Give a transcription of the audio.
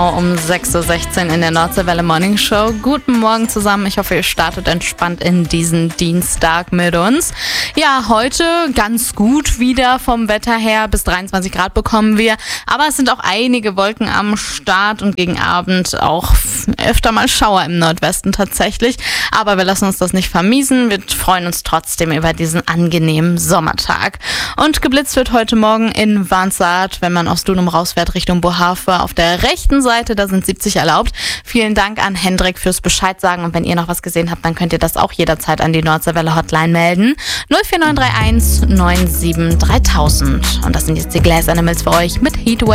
Um 6.16 Uhr in der Nordseewelle Morning Show. Guten Morgen zusammen. Ich hoffe, ihr startet entspannt in diesen Dienstag mit uns. Ja, heute ganz gut wieder vom Wetter her. Bis 23 Grad bekommen wir. Aber es sind auch einige Wolken am Start und gegen Abend auch öfter mal Schauer im Nordwesten tatsächlich. Aber wir lassen uns das nicht vermiesen. Wir freuen uns trotzdem über diesen angenehmen Sommertag. Und geblitzt wird heute Morgen in Warnsart, wenn man aus Dunum rausfährt Richtung Bohafe. Auf der rechten Seite, da sind 70 erlaubt. Vielen Dank an Hendrik fürs Bescheid sagen. Und wenn ihr noch was gesehen habt, dann könnt ihr das auch jederzeit an die Nordseewelle Hotline melden. 04931 97 3000. Und das sind jetzt die Glass Animals für euch mit Heatwave.